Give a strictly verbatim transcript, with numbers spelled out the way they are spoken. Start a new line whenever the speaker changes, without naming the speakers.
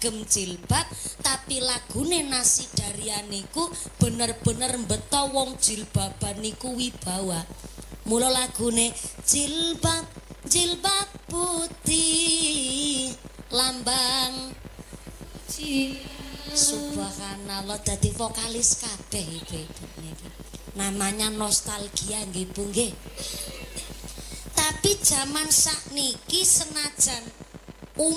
ngagem jilbab tapi lagune Nasidarian niku bener-bener mbeta wong jilbaban niku wibawa. Mula lagune jilbab jilbab putih lambang subhanallah dadi vokalis kabeh ibu-ibu niki. Namanya nostalgia nggih Bu nggih. Tapi zaman sakniki senajan